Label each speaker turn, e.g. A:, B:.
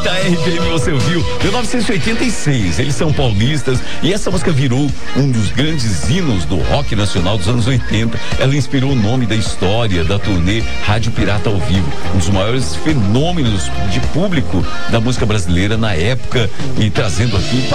A: Da RPM você ouviu 1986, eles são paulistas e essa música virou um dos grandes hinos do rock nacional dos anos 80. Ela inspirou o nome da história da turnê Rádio Pirata ao Vivo, um dos maiores fenômenos de público da música brasileira na época, e trazendo aqui